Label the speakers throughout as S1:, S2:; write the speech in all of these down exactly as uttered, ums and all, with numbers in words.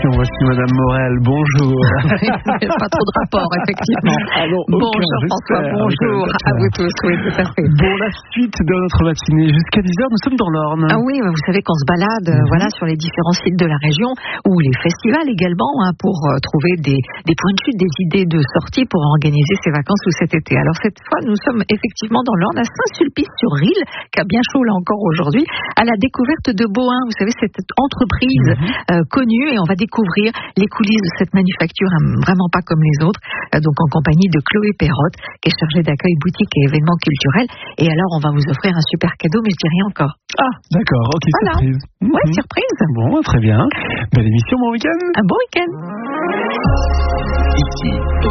S1: l'émission. Voici Madame Morel, bonjour.
S2: Pas trop de rapport, effectivement.
S1: Ah non,
S2: bonjour
S1: aucun,
S2: François, bonjour à vous tous. Oui, tout à fait.
S1: Bon, la suite de notre matinée jusqu'à dix heures, nous sommes dans l'Orne.
S2: Ah oui, vous savez qu'on se balade mm-hmm. voilà, sur les différents sites de la région, ou les festivals également, hein, pour euh, trouver des, des points de chute, des idées de sortie pour organiser ses vacances ou cet été. Alors cette fois, nous sommes effectivement dans l'Orne, à Saint-Sulpice-sur-Rille, qui a bien chaud là encore aujourd'hui, à la découverte de Bohin. Vous savez, cette entreprise mm-hmm. euh, connue, et on va découvrir les coulisses de cette manufacture, hein, vraiment pas comme les autres, euh, donc en compagnie de Chloé Perrotte, qui est chargée d'accueil boutique et événements culturels. Et alors, on va vous offrir un super cadeau, mais je dis rien encore.
S1: Ah, d'accord, ok,
S2: voilà.
S1: Surprise.
S2: Ouais, mm-hmm. surprise.
S1: Bon, très bien. Belle émission, bon week-end.
S2: Un bon week-end.
S3: Ici,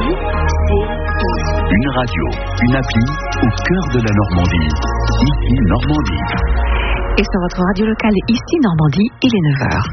S3: une radio, une appli au cœur de la Normandie. Ici, Normandie.
S2: Et sur votre radio locale, ici Normandie, il est neuf heures.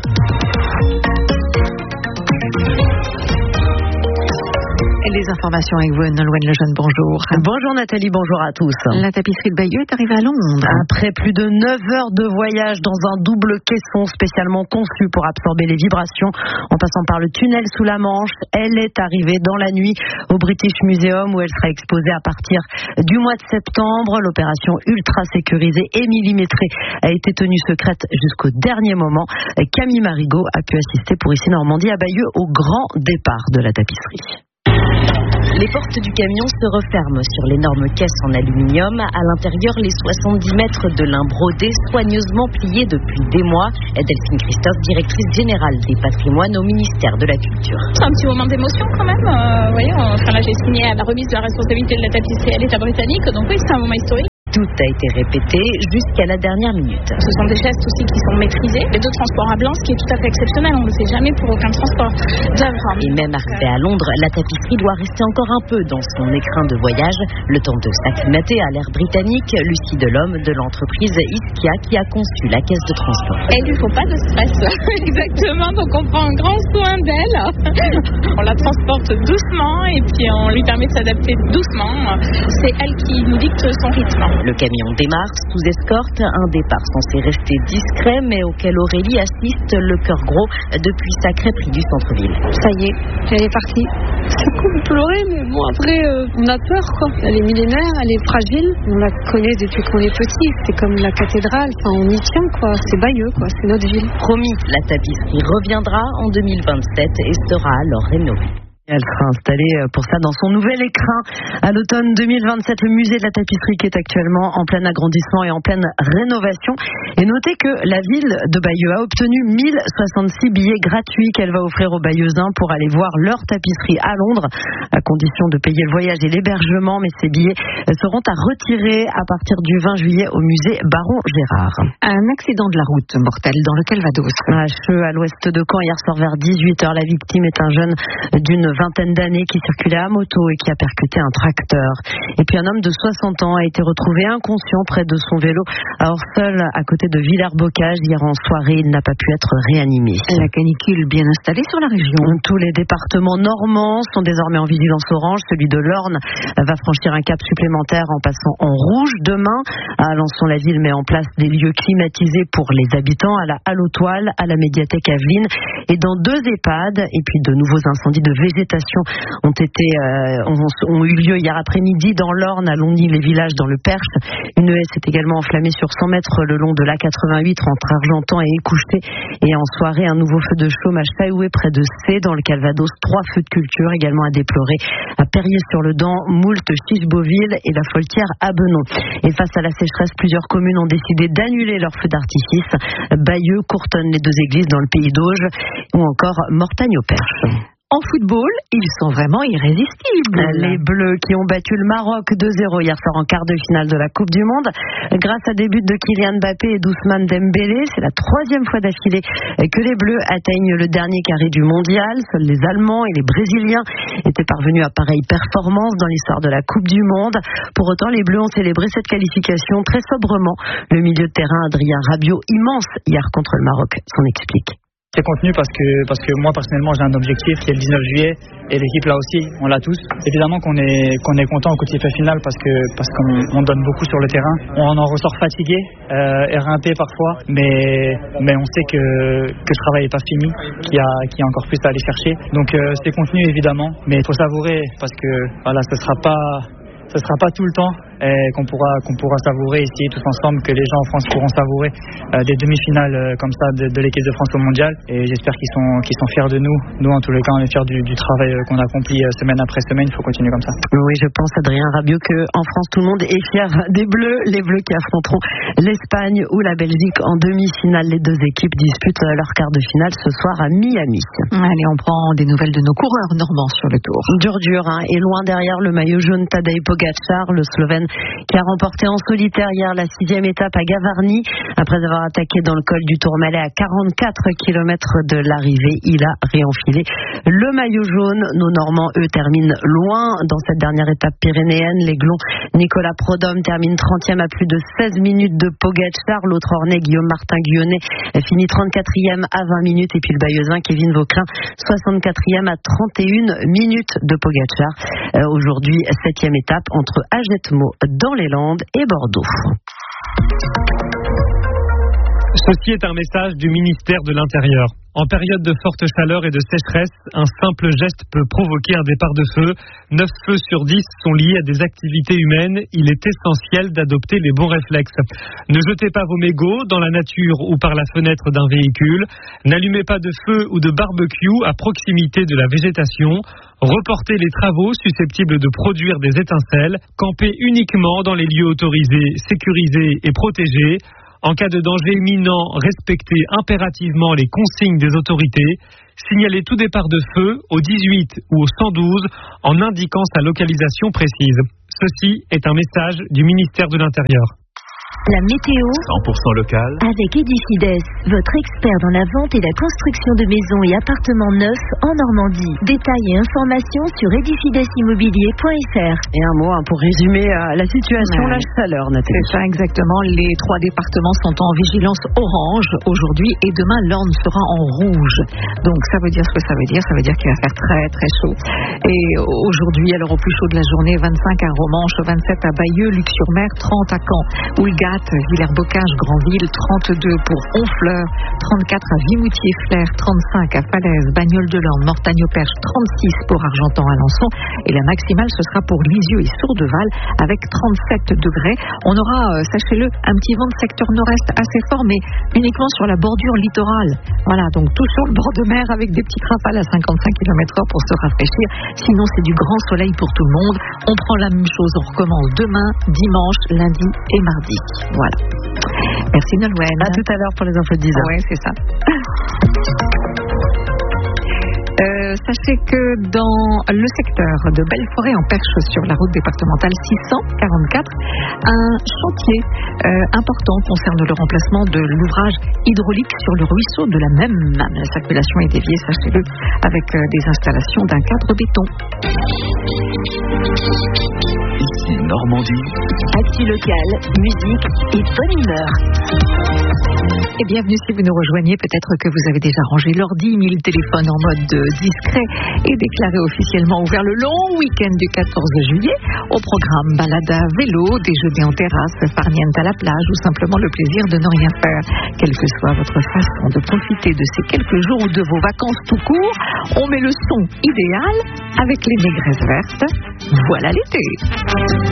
S2: Et les informations avec vous, Nolwenn Lejeune, bonjour.
S4: Bonjour Nathalie, bonjour à tous.
S2: La tapisserie de Bayeux est arrivée à Londres.
S4: Après plus de neuf heures de voyage dans un double caisson spécialement conçu pour absorber les vibrations, en passant par le tunnel sous la Manche, elle est arrivée dans la nuit au British Museum où elle sera exposée à partir du mois de septembre. L'opération ultra sécurisée et millimétrée a été tenue secrète jusqu'au dernier moment. Camille Marigot a pu assister pour Ici Normandie à Bayeux au grand départ de la tapisserie.
S5: Les portes du camion se referment sur l'énorme caisse en aluminium. À l'intérieur, les soixante-dix mètres de lin brodé, soigneusement pliés depuis des mois. Delphine Christophe, directrice générale des patrimoines au ministère de la Culture.
S6: C'est un petit moment d'émotion quand même. Euh, vous voyez, enfin, là, j'ai signé à la remise de la responsabilité de la tapisserie à l'État britannique. Donc oui, c'est un moment historique.
S5: Tout a été répété jusqu'à la dernière minute.
S6: Ce sont des gestes aussi qui sont maîtrisés. Les deux transports à blanc, ce qui est tout à fait exceptionnel. On ne le fait jamais pour aucun transport d'œuvre.
S5: Et même arrivée à Londres, la tapisserie doit rester encore un peu dans son écrin de voyage. Le temps de s'acclimater à l'ère britannique. Lucie Delhomme de l'entreprise Iskia qui a conçu la caisse de transport.
S6: Elle lui faut pas de stress. Exactement. Donc on prend un grand soin d'elle. On la transporte doucement et puis on lui permet de s'adapter doucement. C'est elle qui nous dicte son rythme.
S5: Le camion démarre sous escorte, un départ censé rester discret, mais auquel Aurélie assiste le cœur gros depuis sa crêperie du centre-ville.
S7: Ça y est, elle est partie. C'est cool de pleurer, mais bon après, euh, on a peur quoi. Elle est millénaire, elle est fragile. On la connaît depuis qu'on est petit. C'est comme la cathédrale, enfin on y tient quoi. C'est Bayeux quoi, c'est notre ville.
S5: Promis, la tapisserie reviendra en deux mille vingt-sept et sera alors rénovée.
S4: Elle sera installée pour ça dans son nouvel écrin à l'automne deux mille vingt-sept. Le musée de la tapisserie qui est actuellement en plein agrandissement et en pleine rénovation. Et notez que la ville de Bayeux a obtenu mille soixante-six billets gratuits qu'elle va offrir aux Bayeuxins pour aller voir leur tapisserie à Londres, à condition de payer le voyage et l'hébergement. Mais ces billets seront à retirer à partir du vingt juillet au musée Baron Gérard.
S2: Un accident de la route mortel dans le Calvados.
S4: À Cheux, à l'ouest de Caen, hier soir vers dix-huit heures. La victime est un jeune d'une vingtaine d'années qui circulait à moto et qui a percuté un tracteur. Et puis un homme de soixante ans a été retrouvé inconscient près de son vélo à Orseul, à côté de Villers-Bocage. Hier en soirée, il n'a pas pu être réanimé.
S2: La canicule bien installée sur la région.
S4: Tous les départements normands sont désormais en vigilance orange. Celui de l'Orne va franchir un cap supplémentaire en passant en rouge. Demain, à Alençon-la-Ville met en place des lieux climatisés pour les habitants, à la Halle aux Toiles, à la médiathèque Aveline et dans deux EHPAD. Et puis de nouveaux incendies de végétation ont été euh, ont, ont eu lieu hier après-midi dans l'Orne, à Longny-les-Villages, dans le Perche. Une haie s'est également enflammée sur cent mètres le long de l'A quatre-vingt-huit entre Argentan et Écouché. Et en soirée, un nouveau feu de chaume à Chaoué près de C, dans le Calvados. Trois feux de culture également à déplorer à Perrier-sur-le-Dent, Moult, Chiche-Beauville et la Foltière à Benon. Et face à la sécheresse, plusieurs communes ont décidé d'annuler leurs feux d'artifice. Bayeux, Courtonne, les deux églises dans le Pays d'Auge, ou encore Mortagne au Perche.
S2: En football, ils sont vraiment irrésistibles.
S4: Les Bleus qui ont battu le Maroc deux zéro hier soir en quart de finale de la Coupe du Monde. Grâce à des buts de Kylian Mbappé et d'Ousmane Dembélé, c'est la troisième fois d'affilée que les Bleus atteignent le dernier carré du mondial. Seuls les Allemands et les Brésiliens étaient parvenus à pareille performance dans l'histoire de la Coupe du Monde. Pour autant, les Bleus ont célébré cette qualification très sobrement. Le milieu de terrain Adrien Rabiot, immense hier contre le Maroc, s'en explique.
S8: C'est contenu parce que, parce que moi personnellement j'ai un objectif qui est le dix-neuf juillet et l'équipe là aussi, on l'a tous. Évidemment qu'on est, qu'on est content au coup de sifflet final parce que parce qu'on on donne beaucoup sur le terrain. On en ressort fatigué, euh, éreinté parfois, mais, mais on sait que, que le travail n'est pas fini, qu'il y a, qu'il y a encore plus à aller chercher. Donc euh, c'est contenu évidemment, mais il faut savourer parce que voilà, ce sera pas, ce sera pas tout le temps. Et qu'on pourra, qu'on pourra savourer ici tous ensemble, que les gens en France pourront savourer euh, des demi-finales euh, comme ça de, de l'équipe de France au mondial. Et j'espère qu'ils sont, qu'ils sont fiers de nous. Nous, en tous les cas, on est fiers du, du travail euh, qu'on accomplit euh, semaine après semaine. Il faut continuer comme ça.
S4: Oui, je pense, Adrien Rabiot, qu'en France, tout le monde est fier des Bleus. Les Bleus qui affronteront l'Espagne ou la Belgique en demi-finale. Les deux équipes disputent leur quart de finale ce soir à Miami.
S2: Allez, on prend des nouvelles de nos coureurs normands sur le tour.
S4: Dur, dur, hein, et loin derrière le maillot jaune Tadej Pogačar, le Slovène qui a remporté en solitaire hier la sixième étape à Gavarnie. Après avoir attaqué dans le col du Tourmalet à quarante-quatre kilomètres de l'arrivée, il a réenfilé le maillot jaune. Nos Normands, eux, terminent loin dans cette dernière étape pyrénéenne. L'Aiglon Nicolas Prodhomme termine trentième à plus de seize minutes de Pogačar. L'autre Ornais, Guillaume Martin Guyonnet, finit trente-quatrième à vingt minutes. Et puis le Bayeuxin Kevin Vauclin, soixante-quatrième à trente et une minutes de Pogačar. Euh, aujourd'hui, septième étape entre Agetmo dans les Landes et Bordeaux.
S9: Ceci est un message du ministère de l'Intérieur. En période de forte chaleur et de sécheresse, un simple geste peut provoquer un départ de feu. neuf feux sur dix sont liés à des activités humaines. Il est essentiel d'adopter les bons réflexes. Ne jetez pas vos mégots dans la nature ou par la fenêtre d'un véhicule. N'allumez pas de feu ou de barbecue à proximité de la végétation. Reportez les travaux susceptibles de produire des étincelles. Campez uniquement dans les lieux autorisés, sécurisés et protégés. En cas de danger imminent, respectez impérativement les consignes des autorités. Signalez tout départ de feu au dix-huit ou au cent douze en indiquant sa localisation précise. Ceci est un message du ministère de l'Intérieur.
S10: La météo
S3: cent pour cent local
S10: avec Edifides, votre expert dans la vente et la construction de maisons et appartements neufs en Normandie. Détails et informations sur edifidesimmobilier point f r.
S4: Et un mot hein, pour résumer euh, la situation, ouais. La chaleur, Nathalie.
S2: C'est ça exactement. Les trois départements sont en vigilance orange aujourd'hui et demain l'Orne sera en rouge. Donc ça veut dire ce que ça veut dire. Ça veut dire qu'il va faire très très chaud. Et aujourd'hui, alors au plus chaud de la journée, vingt-cinq à Romanche, vingt-sept à Bayeux, Luc-sur-Mer, trente à Caen, Oulgat, Villers-Bocage, Granville, trente-deux pour Honfleur, trente-quatre à Vimoutier-Flair, trente-cinq à Falaise, Bagnoles-de-Lorne, Mortagne-au-Perche, trente-six pour Argentan-Alençon et la maximale ce sera pour Lisieux et Sourdeval avec trente-sept degrés. On aura, euh, sachez-le, un petit vent de secteur nord-est assez fort mais uniquement sur la bordure littorale. Voilà, donc tout sur le bord de mer avec des petites rafales à cinquante-cinq kilomètres heure pour se rafraîchir. Sinon c'est du grand soleil pour tout le monde. On prend la même chose, on recommence demain, dimanche, lundi et mardi. Voilà. Merci Nolwenn.
S4: À tout à l'heure pour les infos de dix heures.
S2: Oui, c'est ça. Euh, sachez que dans le secteur de Belforêt en Perche sur la route départementale six cent quarante-quatre, un chantier euh, important concerne le remplacement de l'ouvrage hydraulique sur le ruisseau de la même. La circulation est déviée, sachez-le, avec euh, des installations d'un cadre béton.
S3: Ici Normandie.
S10: Actu locale, musique et bonne humeur.
S2: Et bienvenue si vous nous rejoignez. Peut-être que vous avez déjà rangé l'ordi, mis le téléphone en mode discret et déclaré officiellement ouvert le long week-end du quatorze juillet. Au programme balade à vélo, déjeuner en terrasse, farniente à la plage ou simplement le plaisir de ne rien faire. Quelle que soit votre façon de profiter de ces quelques jours ou de vos vacances tout court, on met le son idéal avec les négresses vertes. Voilà l'été.